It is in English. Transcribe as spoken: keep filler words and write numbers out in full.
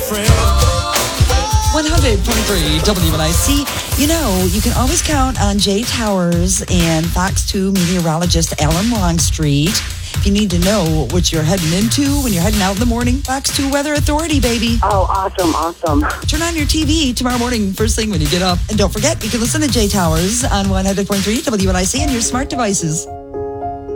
one hundred point three W N I C. You know, you can always count on Jay Towers and Fox two meteorologist Alan Longstreet. If you need to know what you're heading into when you're heading out in the morning, Fox two Weather Authority, baby. Oh, awesome, awesome. Turn on your T V tomorrow morning, first thing when you get up. And don't forget, you can listen to Jay Towers on one hundred point three W N I C on your smart devices.